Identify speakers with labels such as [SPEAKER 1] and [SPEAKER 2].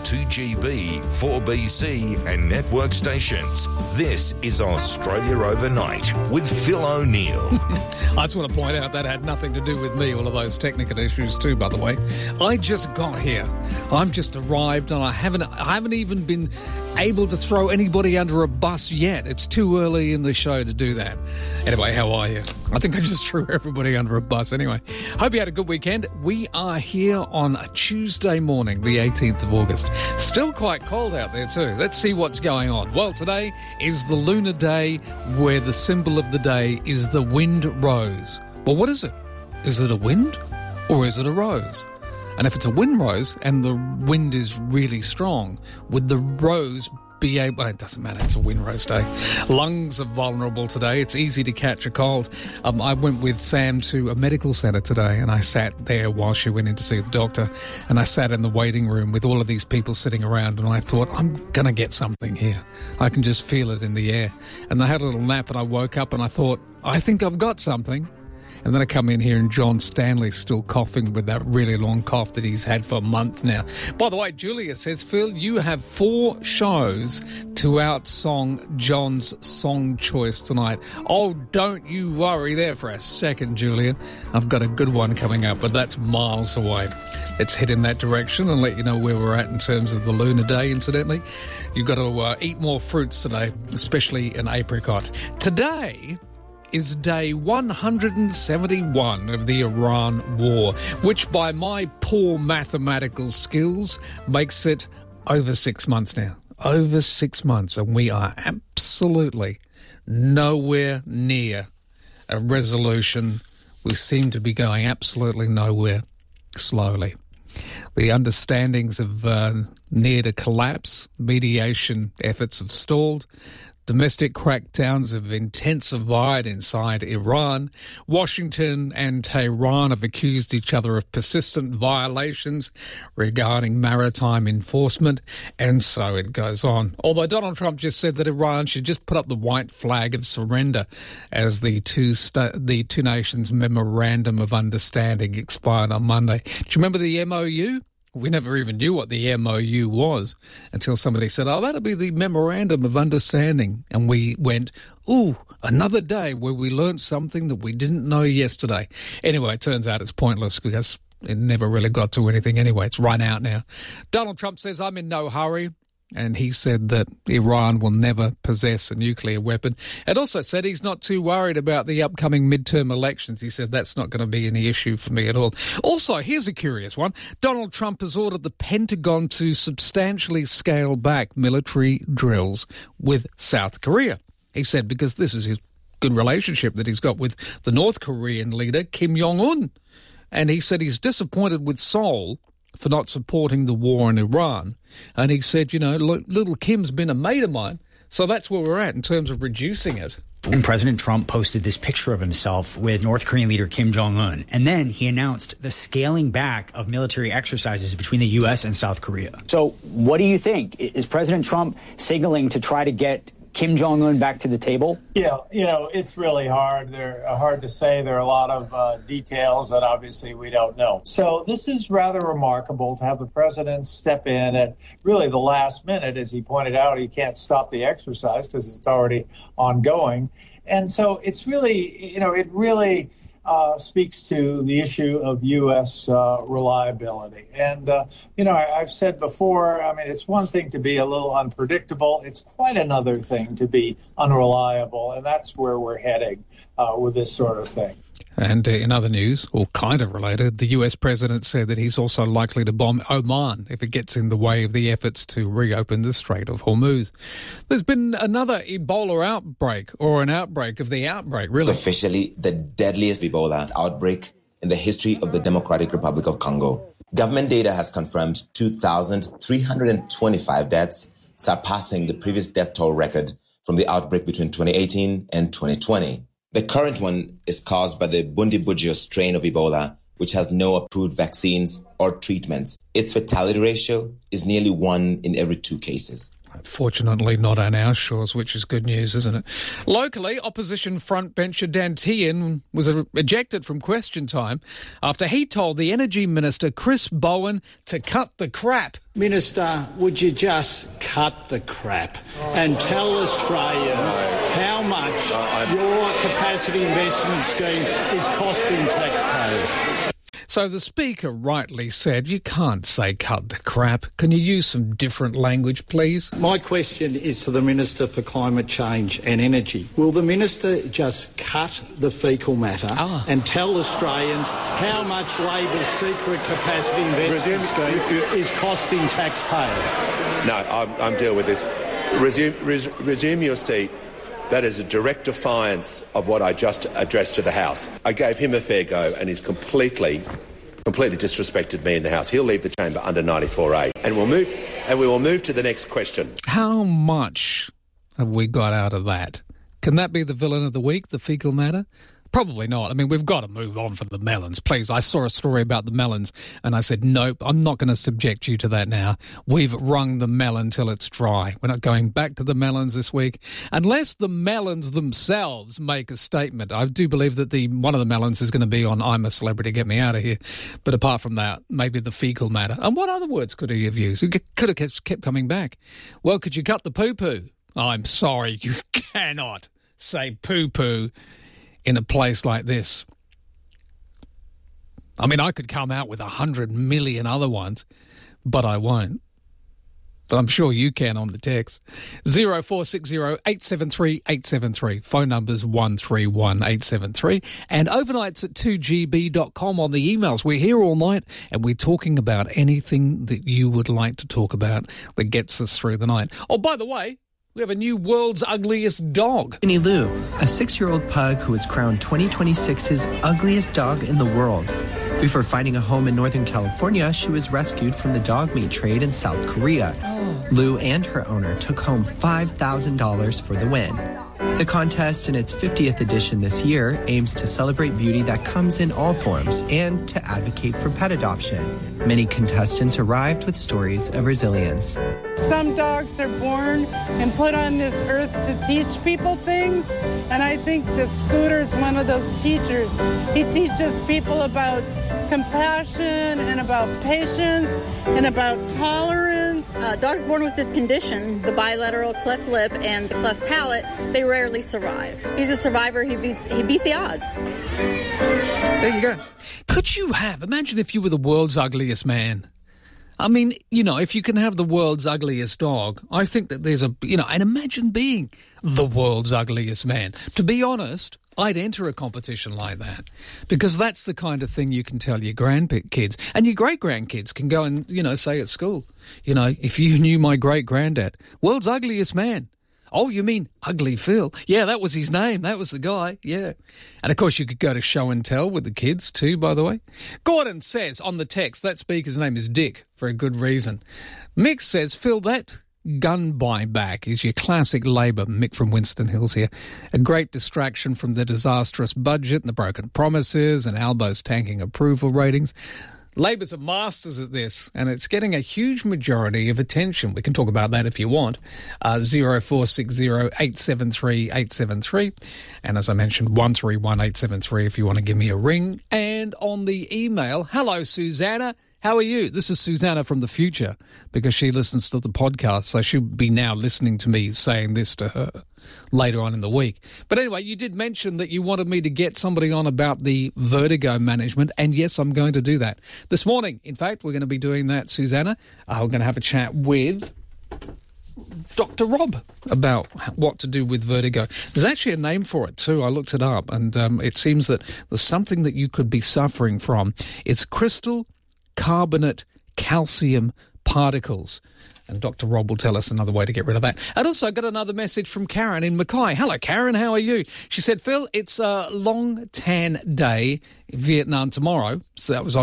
[SPEAKER 1] 2GB, 4BC and network stations. This is Australia Overnight with Phil O'Neill.
[SPEAKER 2] I just want to point out that had nothing to do with me, all of those technical issues too, by the way. I just got here. I've just arrived and I haven't even been able to throw anybody under a bus yet. It's too early in the show to do that. Anyway, how are you? I think I just threw everybody under a bus anyway. Hope you had a good weekend. We are here on a Tuesday morning, the 18th of August. Still quite cold out there too. Let's see what's going on. Well, today is the lunar day where the symbol of the day is the wind rose. Well, what is it? Is it a wind or is it a rose? And if it's a wind rose and the wind is really strong, would the rose be able... Well, it doesn't matter, it's a wind rose day. Lungs are vulnerable today. It's easy to catch a cold. I went with Sam to a medical centre today and I sat there while she went in to see the doctor, and I sat in the waiting room with all of these people sitting around, and I thought, I'm going to get something here. I can just feel it in the air. And I had a little nap and I woke up and I thought, I think I've got something. And then I come in here and John Stanley's still coughing with that really long cough that he's had for months now. By the way, Julia says, Phil, you have 4 shows to outsong John's song choice tonight. Oh, don't you worry there for a second, Julian. I've got a good one coming up, but that's miles away. Let's head in that direction and let you know where we're at in terms of the lunar day, incidentally. You've got to eat more fruits today, especially an apricot. Today is day 171 of the Iran war, which by my poor mathematical skills makes it over 6 months now. Over 6 months, and we are absolutely nowhere near a resolution. We seem to be going absolutely nowhere, slowly. The understandings have near to collapse. Mediation efforts have stalled. Domestic crackdowns have intensified inside Iran. Washington and Tehran have accused each other of persistent violations regarding maritime enforcement, and so it goes on. Although Donald Trump just said that Iran should just put up the white flag of surrender as the two nations' memorandum of understanding expired on Monday. Do you remember the MOU? We never even knew what the MOU was until somebody said, oh, that'll be the Memorandum of Understanding. And we went, ooh, another day where we learnt something that we didn't know yesterday. Anyway, it turns out it's pointless because it never really got to anything anyway. It's run out now. Donald Trump says, I'm in no hurry. And he said that Iran will never possess a nuclear weapon. And also said he's not too worried about the upcoming midterm elections. He said that's not going to be any issue for me at all. Also, here's a curious one. Donald Trump has ordered the Pentagon to substantially scale back military drills with South Korea. He said because this is his good relationship that he's got with the North Korean leader, Kim Jong-un. And he said he's disappointed with Seoul for not supporting the war in Iran. And he said, you know, look, little Kim's been a mate of mine. So that's where we're at in terms of reducing it.
[SPEAKER 3] And President Trump posted this picture of himself with North Korean leader Kim Jong-un. And then he announced the scaling back of military exercises between the U.S. and South Korea.
[SPEAKER 4] So what do you think? Is President Trump signaling to try to get Kim Jong-un back to the table?
[SPEAKER 5] Yeah, you know, it's really hard. They're hard to say. There are a lot of details that obviously we don't know. So this is rather remarkable to have the president step in at really the last minute. As he pointed out, he can't stop the exercise because it's already ongoing. And so it's really, you know, it really speaks to the issue of U.S. reliability. And, you know, I've said before, I mean, it's one thing to be a little unpredictable. It's quite another thing to be unreliable. And that's where we're heading with this sort of thing.
[SPEAKER 2] And in other news, or kind of related, the US president said that he's also likely to bomb Oman if it gets in the way of the efforts to reopen the Strait of Hormuz. There's been another Ebola outbreak, or an outbreak of the outbreak, really.
[SPEAKER 6] Officially the deadliest Ebola outbreak in the history of the Democratic Republic of Congo. Government data has confirmed 2,325 deaths, surpassing the previous death toll record from the outbreak between 2018 and 2020. The current one is caused by the Bundibugyo strain of Ebola, which has no approved vaccines or treatments. Its fatality ratio is nearly 1 in every 2 cases.
[SPEAKER 2] Fortunately not on our shores, which is good news, isn't it? Locally, opposition frontbencher Dan Tehan was ejected from Question Time after he told the Energy Minister Chris Bowen to cut the crap.
[SPEAKER 7] Minister, would you just cut the crap and tell Australians how much your capacity investment scheme is costing taxpayers?
[SPEAKER 2] So the Speaker rightly said, you can't say cut the crap. Can you use some different language, please?
[SPEAKER 7] My question is to the Minister for Climate Change and Energy. Will the Minister just cut the fecal matter and tell Australians how much Labor's secret capacity investment scheme is costing taxpayers?
[SPEAKER 8] No, I'm dealing with this. Resume your seat. That is a direct defiance of what I just addressed to the House. I gave him a fair go and he's completely disrespected me in the House. He'll leave the chamber under 94A. And we will move to the next question.
[SPEAKER 2] How much have we got out of that? Can that be the villain of the week, the fecal matter? Probably not. I mean, we've got to move on from the melons. Please, I saw a story about the melons and I said, nope, I'm not going to subject you to that now. We've wrung the melon till it's dry. We're not going back to the melons this week unless the melons themselves make a statement. I do believe that one of the melons is going to be on I'm a Celebrity, Get Me Out of Here. But apart from that, maybe the fecal matter. And what other words could he have used? He could have kept coming back. Well, could you cut the poo-poo? I'm sorry, you cannot say poo-poo in a place like this. I mean, I could come out with 100 million other ones, but I won't. But I'm sure you can on the text. 0460 873 873. Phone number's 131 873. And overnights at 2gb.com on the emails. We're here all night and we're talking about anything that you would like to talk about that gets us through the night. Oh, by the way, we have a new world's ugliest dog.
[SPEAKER 9] Winnie Lou, a 6-year-old pug who was crowned 2026's ugliest dog in the world. Before finding a home in Northern California, she was rescued from the dog meat trade in South Korea. Lou and her owner took home $5,000 for the win. The contest, in its 50th edition this year, aims to celebrate beauty that comes in all forms and to advocate for pet adoption. Many contestants arrived with stories of resilience.
[SPEAKER 10] Some dogs are born and put on this earth to teach people things, and I think that Scooter's one of those teachers. He teaches people about compassion and about patience and about tolerance.
[SPEAKER 11] Dogs born with this condition, the bilateral cleft lip and the cleft palate, they rarely survive. He's a survivor. He beat the odds.
[SPEAKER 2] There you go. Could you imagine if you were the world's ugliest man? I mean, if you can have the world's ugliest dog, I think that there's and imagine being the world's ugliest man. To be honest, I'd enter a competition like that because that's the kind of thing you can tell your grandkids and your great-grandkids can go and, say at school, if you knew my great-granddad, world's ugliest man. Oh, you mean Ugly Phil? Yeah, that was his name. That was the guy. Yeah. And, of course, you could go to show and tell with the kids too, by the way. Gordon says on the text, that speaker's name is Dick for a good reason. Mick says, Phil, that gun buyback is your classic Labor. Mick from Winston Hills here. A great distraction from the disastrous budget and the broken promises and Albo's tanking approval ratings. Labor's are masters at this, and it's getting a huge majority of attention. We can talk about that if you want. 0460 873 873. And as I mentioned, 131 873 if you want to give me a ring. And on the email, hello, Susanna. How are you? This is Susanna from the future because she listens to the podcast, so she'll be now listening to me saying this to her later on in the week. But anyway, you did mention that you wanted me to get somebody on about the vertigo management, and yes, I'm going to do that. This morning, in fact, we're going to be doing that, Susanna. We're going to have a chat with Dr. Rob about what to do with vertigo. There's actually a name for it too. I looked it up, and it seems that there's something that you could be suffering from. It's crystal carbonate calcium particles. And Dr. Rob will tell us another way to get rid of that. And also I got another message from Karen in Mackay. Hello, Karen. How are you? She said, Phil, it's a long tan day in Vietnam tomorrow. So that was